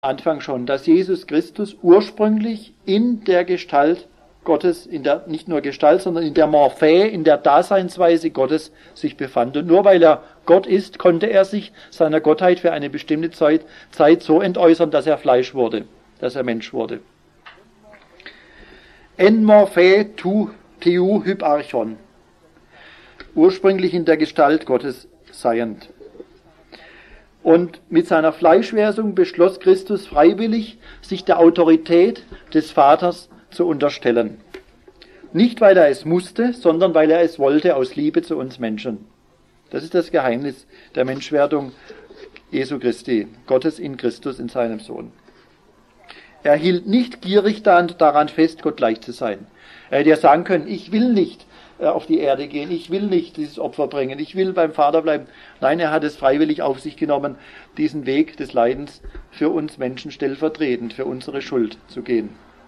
Anfang schon, dass Jesus Christus ursprünglich in der Gestalt Gottes, nicht nur Gestalt, sondern in der Morphä, in der Daseinsweise Gottes sich befand. Und nur weil er Gott ist, konnte er sich seiner Gottheit für eine bestimmte Zeit so entäußern, dass er Fleisch wurde, dass er Mensch wurde. En morphä theu hyparchon. Ursprünglich in der Gestalt Gottes seiend. Und mit seiner Fleischwerdung beschloss Christus freiwillig, sich der Autorität des Vaters zu unterstellen. Nicht, weil er es musste, sondern weil er es wollte aus Liebe zu uns Menschen. Das ist das Geheimnis der Menschwerdung Jesu Christi, Gottes in Christus, in seinem Sohn. Er hielt nicht gierig daran fest, Gott gleich zu sein. Er hätte ja sagen können, ich will nicht auf die Erde gehen, ich will nicht dieses Opfer bringen, ich will beim Vater bleiben. Nein, er hat es freiwillig auf sich genommen, diesen Weg des Leidens für uns Menschen stellvertretend, für unsere Schuld zu gehen.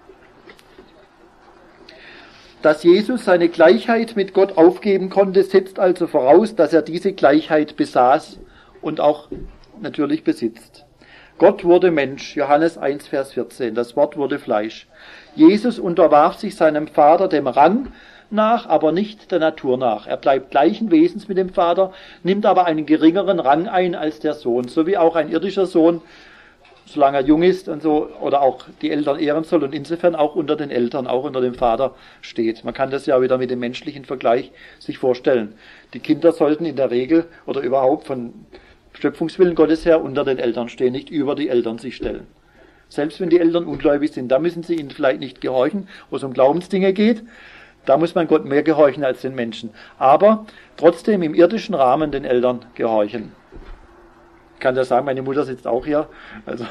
Dass Jesus seine Gleichheit mit Gott aufgeben konnte, setzt also voraus, dass er diese Gleichheit besaß und auch natürlich besitzt. Gott wurde Mensch, Johannes 1, Vers 14, das Wort wurde Fleisch. Jesus unterwarf sich seinem Vater dem Rang nach, aber nicht der Natur nach. Er bleibt gleichen Wesens mit dem Vater, nimmt aber einen geringeren Rang ein als der Sohn, so wie auch ein irdischer Sohn, solange er jung ist und so, oder auch die Eltern ehren soll und insofern auch unter den Eltern, auch unter dem Vater steht. Man kann das ja wieder mit dem menschlichen Vergleich sich vorstellen. Die Kinder sollten in der Regel oder überhaupt von Schöpfungswillen Gottes her unter den Eltern stehen, nicht über die Eltern sich stellen. Selbst wenn die Eltern ungläubig sind, da müssen sie ihnen vielleicht nicht gehorchen, wo es um Glaubensdinge geht. Da muss man Gott mehr gehorchen als den Menschen. Aber trotzdem im irdischen Rahmen den Eltern gehorchen. Ich kann das sagen, meine Mutter sitzt auch hier. Also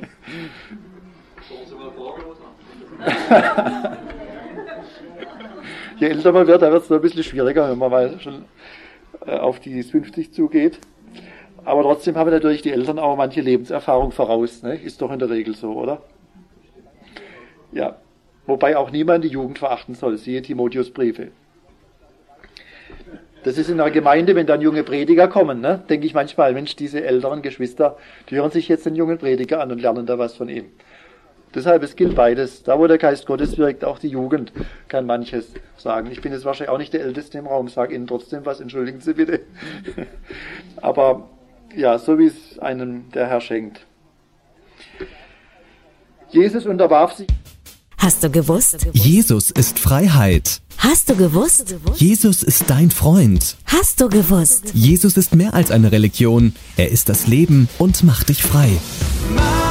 je älter man wird, da wird es noch ein bisschen schwieriger, wenn man mal schon auf die 50 zugeht. Aber trotzdem haben natürlich die Eltern auch manche Lebenserfahrung voraus. Ne? Ist doch in der Regel so, oder? Ja. Wobei auch niemand die Jugend verachten soll, siehe Timotheusbriefe. Das ist in einer Gemeinde, wenn dann junge Prediger kommen, ne, denke ich manchmal, Mensch, diese älteren Geschwister, die hören sich jetzt den jungen Prediger an und lernen da was von ihm. Deshalb, es gilt beides. Da, wo der Geist Gottes wirkt, auch die Jugend kann manches sagen. Ich bin jetzt wahrscheinlich auch nicht der Älteste im Raum, sage Ihnen trotzdem was, entschuldigen Sie bitte. Aber ja, so wie es einem der Herr schenkt. Jesus unterwarf sich. Hast du gewusst? Jesus ist Freiheit. Hast du gewusst? Jesus ist dein Freund. Hast du gewusst? Jesus ist mehr als eine Religion. Er ist das Leben und macht dich frei.